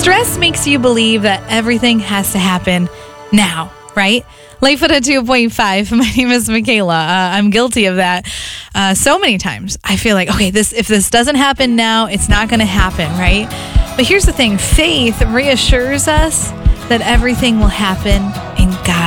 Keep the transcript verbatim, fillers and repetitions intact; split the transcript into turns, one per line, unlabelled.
Stress makes you believe that everything has to happen now, right? Lightfoot at two point five. My name is Michaela. Uh, I'm guilty of that uh, so many times. I feel like, okay, this if this doesn't happen now, it's not going to happen, right? But here's the thing. Faith reassures us that everything will happen in God's